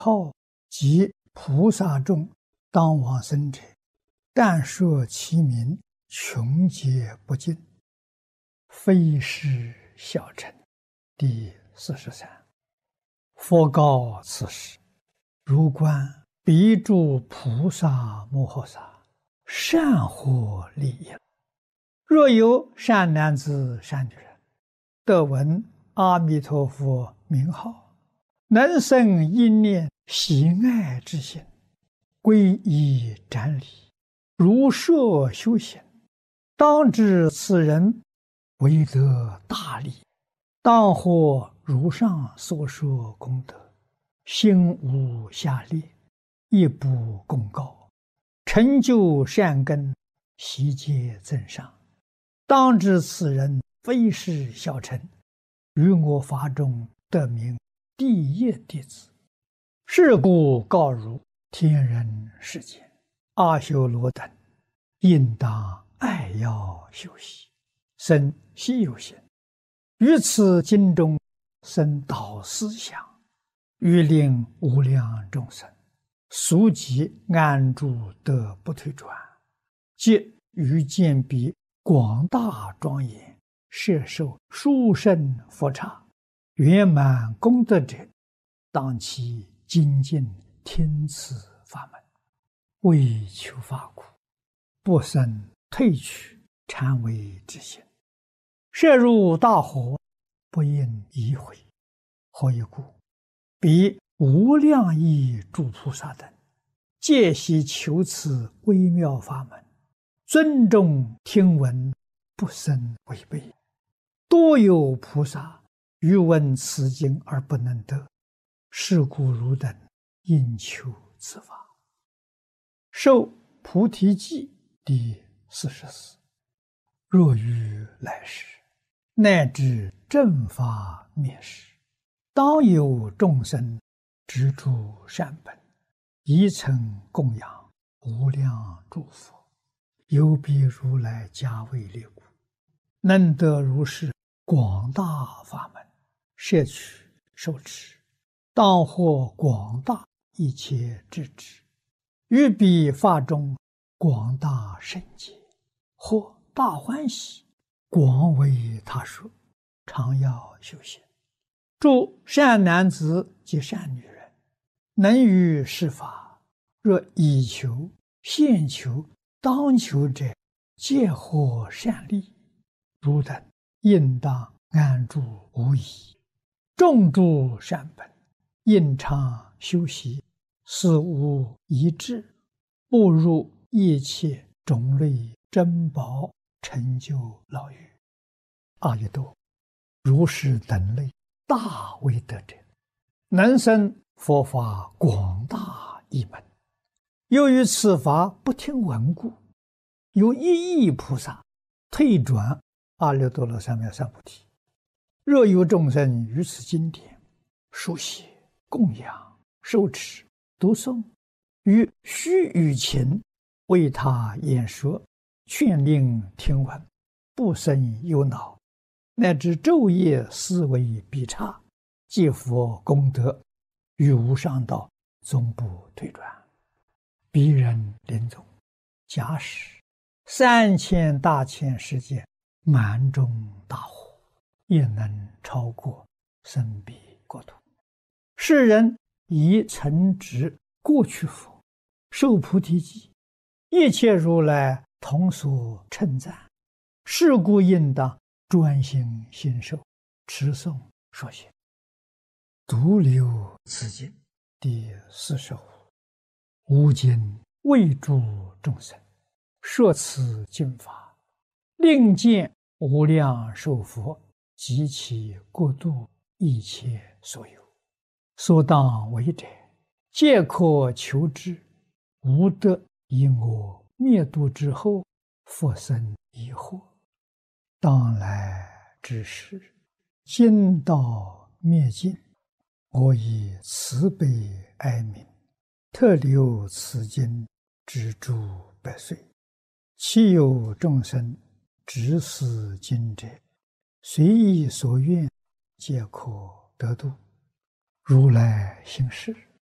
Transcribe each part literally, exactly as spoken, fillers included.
好及菩萨众当往生者，但说其名，穷劫不尽，非是小乘。第四十三。佛告此时：如观彼诸菩萨摩诃萨，善获利益。若有善男子善女人，得闻阿弥陀佛名号，能生一念喜爱之心，皈依瞻礼，如设修行，当知此人为得大利，当获如上所说功德，心无下劣，亦不公告，成就善根，悉皆增上。当知此人非是小乘，于我法中得名第一弟子。是故告汝天人世间阿修罗等，应当爱要修习，生希有行，于此经中生导思想，欲令无量众生速即安住得不退转，即于见彼广大庄严，摄受殊胜佛刹，圆满功德者，当其精进听此法门，为求法苦，不生退去禅为之心。摄入大火，不应移回。何以故？彼无量亿诸菩萨等，皆悉求此微妙法门，尊重听闻，不生违背。多有菩萨欲闻此经而不能得，是故汝等应求此法。受菩提记第四十四。若于来世，乃至正法灭世，当有众生执著善本，宜曾供养无量诸佛，有彼如来加为力故，能得如是广大法门，摄取受持，当获广大一切智智，于彼法中广大圣解，或大欢喜，广为他说，常要修行。诸善男子及善女人，能于是法，若以求、现求、当求者，皆获善利。汝等应当安住无疑，种诸善本，应常修习，死无遗志，步入一切种类珍宝，成就老狱。阿逸多，如是等类大威德者，能生佛法广大一门。由于此法不听闻故，有一亿菩萨退转阿耨多罗三藐三菩提。若有众生于此经典书写、供养、受持、读诵，于须臾前为他演说，劝令听闻，不生忧恼，乃至昼夜思维必差，皆佛功德，于无上道终不退转。彼人临终，假使三千大千世界满中大火，也能超过生彼国土。世人以曾执过去佛，受菩提记，一切如来同所称赞。是故应当专心信受，持诵说学。独留此经第四十五。吾今为诸众生说此经法，令见无量寿佛及其国度一切所有，所当为者，皆可求之，无得以我灭度之后复生疑惑。当来之时，经道灭尽，我以慈悲哀悯，特留此经之诸百岁。其有众生执此经者，随意所愿，皆可得度。如来行事，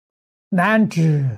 难知